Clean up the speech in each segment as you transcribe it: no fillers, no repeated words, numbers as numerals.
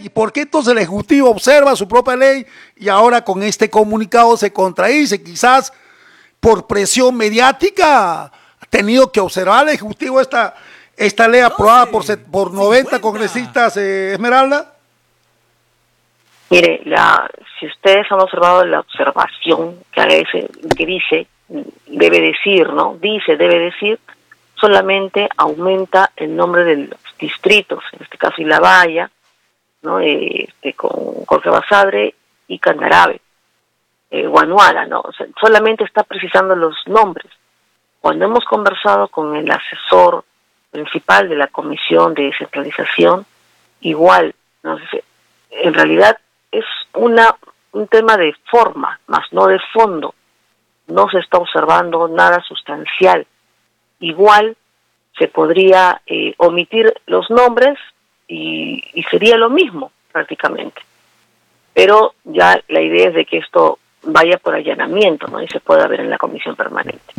¿Y por qué entonces el Ejecutivo observa su propia ley y ahora con este comunicado se contradice? Quizás por presión mediática ha tenido que observar el Ejecutivo esta ley aprobada por 90 congresistas, Esmeralda. Mire, si ustedes han observado la observación que dice, debe decir, ¿no? Dice, debe decir, solamente aumenta el nombre de los distritos, en este caso Ilabaya, ¿no? Con Jorge Basadre y Candarave, Guanuala, ¿no? O sea, solamente está precisando los nombres. Cuando hemos conversado con el asesor principal de la Comisión de Descentralización, igual, no sé, en realidad es un tema de forma, más no de fondo. No se está observando nada sustancial. Igual se podría omitir los nombres y sería lo mismo prácticamente. Pero ya la idea es de que esto vaya por allanamiento, ¿no? Y se pueda ver en la comisión permanente.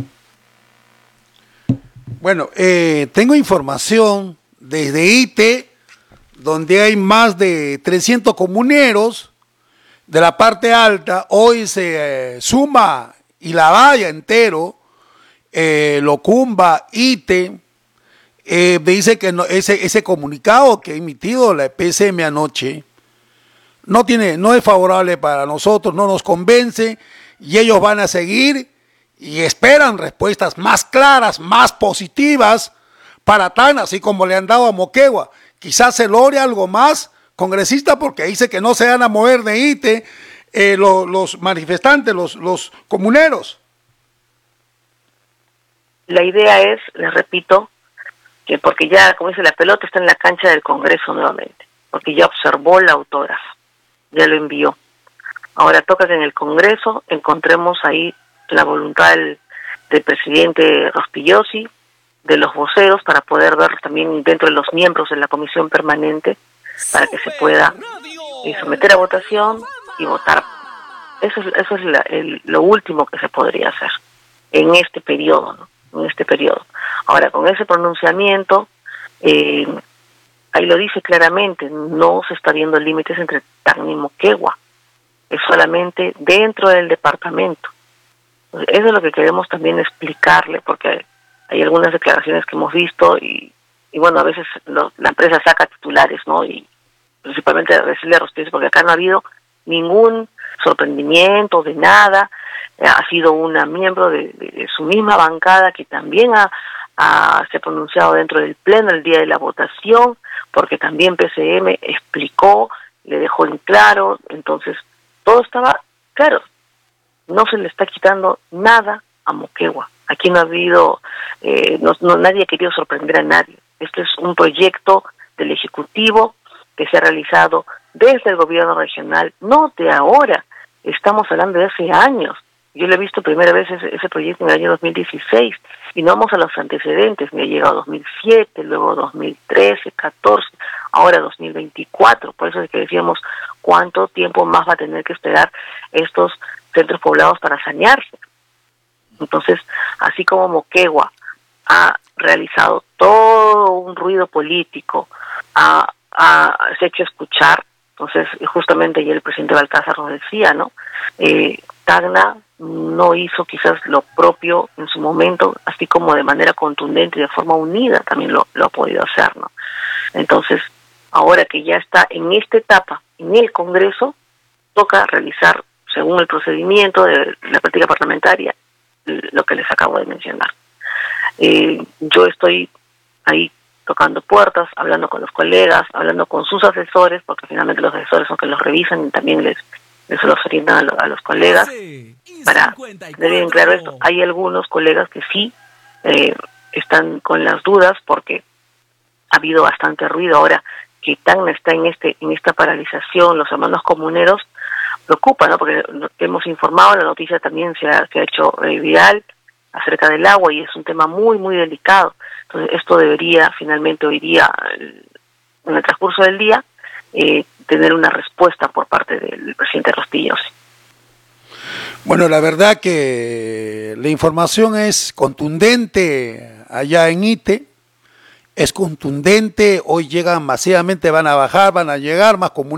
Bueno, tengo información desde ITE, donde hay más de 300 comuneros de la parte alta. Hoy se suma Ilabaya entero, Locumba, ITE. Dice que ese comunicado que ha emitido la PCM anoche no es favorable para nosotros, no nos convence, y ellos van a seguir y esperan respuestas más claras, más positivas para Tacna, así como le han dado a Moquegua. Quizás se logre algo más, congresista, porque dice que no se van a mover de ITE los manifestantes, los comuneros. La idea es, les repito, que porque ya, como dice, la pelota está en la cancha del Congreso nuevamente, porque ya observó la autógrafa, ya lo envió. Ahora toca que en el Congreso encontremos ahí la voluntad del presidente Rospigliosi, de los voceros, para poder ver también dentro de los miembros de la comisión permanente, para que se pueda someter a votación y votar. Eso es lo último que se podría hacer en este periodo, ¿no? En este periodo. Ahora, con ese pronunciamiento, ahí lo dice claramente, no se está viendo límites entre Tacna y Moquegua, es solamente dentro del departamento. Eso es lo que queremos también explicarle, porque hay algunas declaraciones que hemos visto y bueno, a veces la empresa saca titulares, ¿no? Y principalmente decirle a Rospigliosi, porque acá no ha habido ningún sorprendimiento de nada. Ha sido una miembro de su misma bancada que también se ha pronunciado dentro del pleno el día de la votación, porque también PCM explicó, le dejó en claro, entonces todo estaba claro. No se le está quitando nada a Moquegua. Aquí no ha habido, nadie ha querido sorprender a nadie. Este es un proyecto del Ejecutivo que se ha realizado desde el gobierno regional, no de ahora, estamos hablando de hace años. Yo lo he visto primera vez ese proyecto en el año 2016, y no vamos a los antecedentes, me ha llegado 2007, luego 2013, 14, ahora 2024, por eso es que decíamos cuánto tiempo más va a tener que esperar estos centros poblados para sanearse. Entonces, así como Moquegua ha realizado todo un ruido político, se ha hecho escuchar, entonces justamente ayer el presidente Balcázar nos decía, ¿no? Tacna no hizo quizás lo propio en su momento, así como de manera contundente y de forma unida también lo ha podido hacer, ¿no? Entonces, ahora que ya está en esta etapa, en el Congreso, toca realizar, según el procedimiento de la práctica parlamentaria, lo que les acabo de mencionar. Yo estoy ahí tocando puertas, hablando con los colegas, hablando con sus asesores, porque finalmente los asesores son que los revisan y también les los orientan a los colegas, para tener bien claro esto. Hay algunos colegas que sí están con las dudas, porque ha habido bastante ruido ahora que Tacna está en esta paralización. Los hermanos comuneros preocupa, ¿no? Porque hemos informado, la noticia también se ha hecho viral acerca del agua, y es un tema muy, muy delicado. Entonces, esto debería finalmente hoy día, en el transcurso del día, tener una respuesta por parte del presidente Rospigliosi. Bueno, la verdad que la información es contundente allá en ITE, es contundente. Hoy llegan masivamente, van a bajar, van a llegar más comunidades.